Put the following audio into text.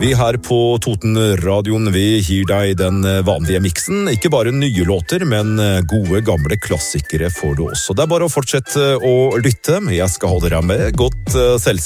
Vi her på Toten-radioen, vi gir deg den vanlige miksen. Ikke bare nye låter, men gode gamle klassikere får du også. Det er bare å fortsette å lytte. Jeg skal holde deg med godt selskap.